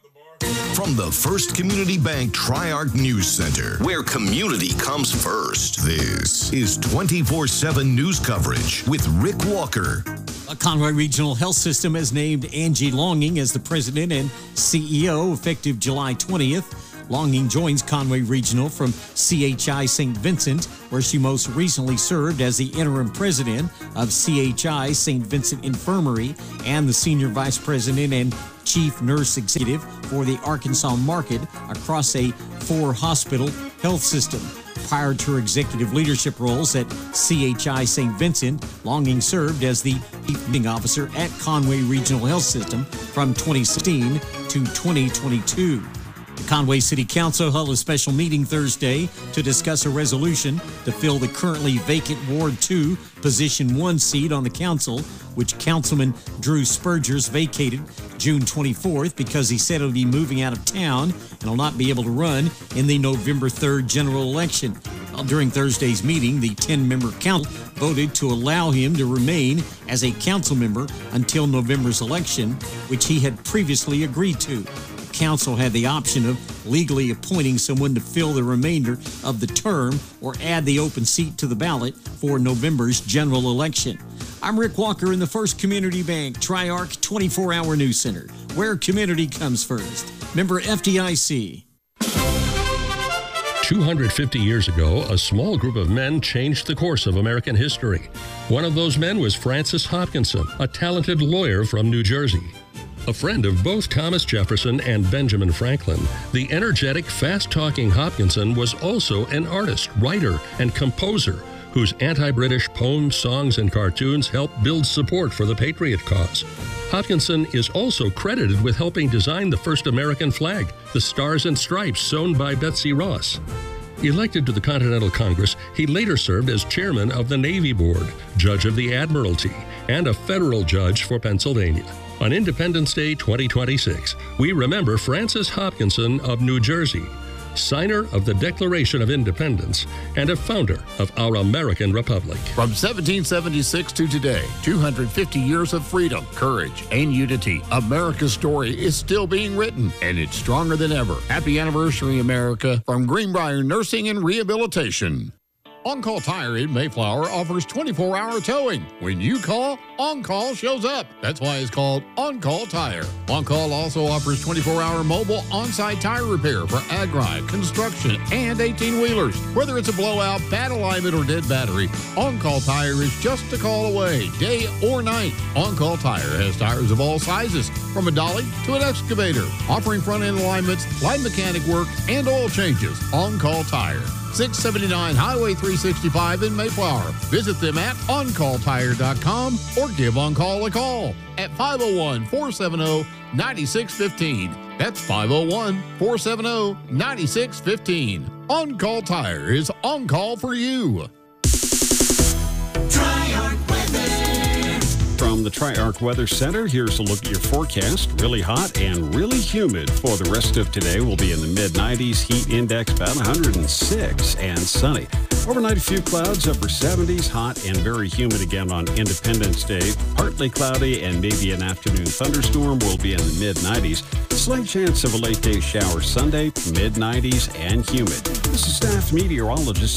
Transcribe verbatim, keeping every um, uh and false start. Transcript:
From the First Community Bank Tri-Arc News Center, where community comes first, this is twenty-four seven news coverage with Rick Walker. A Conway Regional Health System has named Angie Longing as the president and C E O effective July twentieth. Longing joins Conway Regional from C H I Saint Vincent, where she most recently served as the interim president of C H I Saint Vincent Infirmary and the senior vice president and chief nurse executive for the Arkansas market across a four-hospital health system. Prior to her executive leadership roles at C H I Saint Vincent, Longing served as the chief meeting officer at Conway Regional Health System from twenty sixteen to twenty twenty-two. The Conway City Council held a special meeting Thursday to discuss a resolution to fill the currently vacant Ward two Position one seat on the council, which Councilman Drew Spurgers vacated June twenty-fourth because he said he'll be moving out of town and will not be able to run in the November third general election. Well, during Thursday's meeting, the ten-member council voted to allow him to remain as a council member until November's election, which he had previously agreed to. Council had the option of legally appointing someone to fill the remainder of the term or add the open seat to the ballot for November's general election. I'm Rick Walker in the First Community Bank Tri-Arc twenty-four hour News Center, where community comes first. Member F D I C. two hundred fifty years ago, a small group of men changed the course of American history. One of those men was Francis Hopkinson, a talented lawyer from New Jersey. A friend of both Thomas Jefferson and Benjamin Franklin, the energetic, fast-talking Hopkinson was also an artist, writer, and composer whose anti-British poems, songs, and cartoons helped build support for the Patriot cause. Hopkinson is also credited with helping design the first American flag, the Stars and Stripes sewn by Betsy Ross. Elected to the Continental Congress, he later served as chairman of the Navy Board, judge of the Admiralty, and a federal judge for Pennsylvania. On Independence Day twenty twenty-six, we remember Francis Hopkinson of New Jersey, signer of the Declaration of Independence and a founder of our American Republic. From seventeen seventy-six to today, two hundred fifty years of freedom, courage, and unity. America's story is still being written, and it's stronger than ever. Happy anniversary, America, from Greenbrier Nursing and Rehabilitation. On-Call Tire in Mayflower offers twenty-four hour towing. When you call, On-Call shows up. That's why it's called On-Call Tire. On-Call also offers twenty-four hour mobile on-site tire repair for ag-ride, construction, and eighteen-wheelers. Whether it's a blowout, bad alignment, or dead battery, On-Call Tire is just a call away, day or night. On-Call Tire has tires of all sizes, from a dolly to an excavator, offering front-end alignments, light mechanic work, and oil changes. On-Call Tire. six seventy-nine Highway three sixty-five in Mayflower. Visit them at on call tire dot com or give On-Call a call at five oh one, four seven oh, nine six one five. That's five oh one, four seven oh, nine six one five. On-Call Tire is on call for you. Tri-Arc Weather. From the Tri-Arc Weather Center, here's a look at your forecast. Really hot and really humid for the rest of today. We'll be in the mid nineties, heat index about one hundred six, and sunny. Overnight, a few clouds, upper seventies, hot and very humid again on Independence Day. Partly cloudy and maybe an afternoon thunderstorm. We'll be in the mid nineties. Slight chance of a late day shower Sunday, mid nineties and humid. This is staff meteorologist